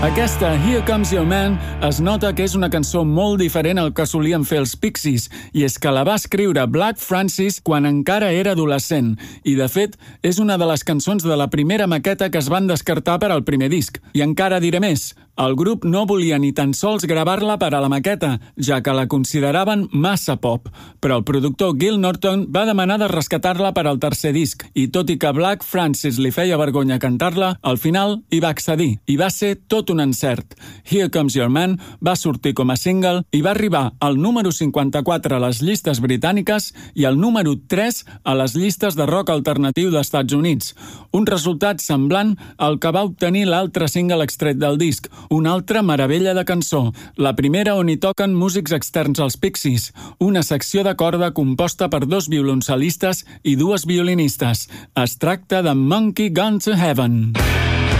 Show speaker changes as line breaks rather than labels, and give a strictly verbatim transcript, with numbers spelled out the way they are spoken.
Aquesta Here Comes Your Man es nota que és una cançó molt diferent al que solien fer els Pixies, i és que la va escriure Black Francis quan encara era adolescent, i de fet és una de les cançons de la primera maqueta que es van descartar per al primer disc. I encara diré més, el grup no volia ni tan sols gravar-la per a la maqueta, ja que la consideraven massa pop, però el productor Gil Norton va demanar de rescatar-la per al tercer disc, i tot i que Black Francis li feia vergonya cantar-la, al final hi va accedir, i va ser tot un encert. Here Comes Your Man va sortir com a single i va arribar al número cinquanta-quatre a les llistes britàniques i al número tres a les llistes de rock alternatiu dels Estats Units. Un resultat semblant al que va obtenir l'altre single extret del disc, una altra meravella de cançó, la primera on hi toquen músics externs als Pixies, una secció de corda composta per dos violoncelistes i dues violinistes. Es tracta de Monkey Gone to Heaven.